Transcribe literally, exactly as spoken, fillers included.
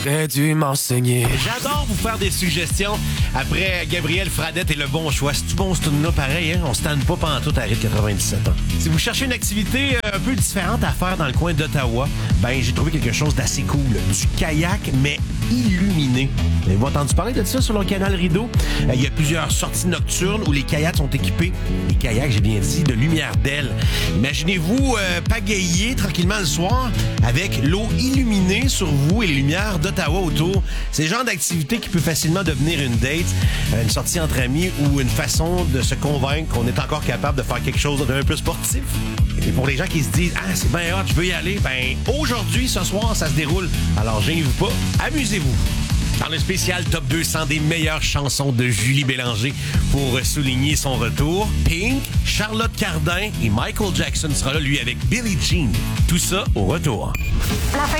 Aurais dû m'enseigner. J'adore vous faire des suggestions. Après Gabriel Fradette et le bon choix. C'est-tu bon ce tune-là pareil, hein? On se tanne pas pantoute à rythme quatre-vingt-dix-sept ans. Si vous cherchez une activité un peu différente à faire dans le coin d'Ottawa, ben j'ai trouvé quelque chose d'assez cool. Du kayak, mais illuminé. Vous avez entendu parler de ça sur le canal Rideau? Il y a plusieurs sorties nocturnes où les kayaks sont équipés, les kayaks, j'ai bien dit, de lumière d'aile. Imaginez-vous euh, pagayer tranquillement le soir avec l'eau illuminée sur vous et les lumières d'Ottawa autour. C'est le genre d'activité qui peut facilement devenir une date, une sortie entre amis ou une façon de se convaincre qu'on est encore capable de faire quelque chose d'un peu sportif. Et pour les gens qui se disent « Ah, c'est bien hot, je veux y aller », ben aujourd'hui, ce soir, ça se déroule. Alors, gênez-vous pas, amusez-vous. Dans le spécial Top deux cents des meilleures chansons de Julie Bélanger pour souligner son retour, Pink, Charlotte Cardin et Michael Jackson sera là, lui, avec Billie Jean. Tout ça au retour. La fin